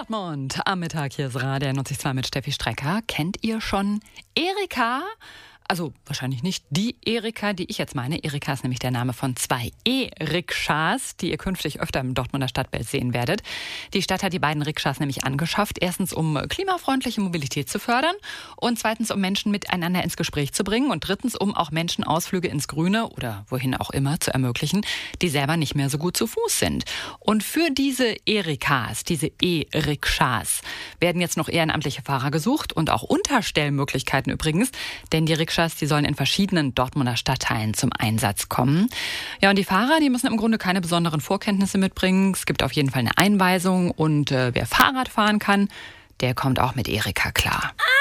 Dortmund am Mittag. Hier ist Radio 92 mit Steffi Strecker. Kennt ihr schon Erika? Also wahrscheinlich nicht die Erika, die ich jetzt meine. Erika ist nämlich der Name von 2 E-Rikschas, die ihr künftig öfter im Dortmunder Stadtbild sehen werdet. Die Stadt hat die beiden Rikschas nämlich angeschafft. Erstens, um klimafreundliche Mobilität zu fördern und zweitens, um Menschen miteinander ins Gespräch zu bringen und drittens, um auch Menschen Ausflüge ins Grüne oder wohin auch immer zu ermöglichen, die selber nicht mehr so gut zu Fuß sind. Und für diese Erikas, diese E-Rikschas, werden jetzt noch ehrenamtliche Fahrer gesucht und auch Unterstellmöglichkeiten übrigens, denn die Rikschas, die sollen in verschiedenen Dortmunder Stadtteilen zum Einsatz kommen. Ja, und die Fahrer, die müssen im Grunde keine besonderen Vorkenntnisse mitbringen. Es gibt auf jeden Fall eine Einweisung und wer Fahrrad fahren kann, der kommt auch mit Erika klar.